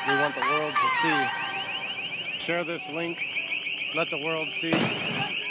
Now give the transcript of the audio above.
we want the world to see. Share this link. Let the world see.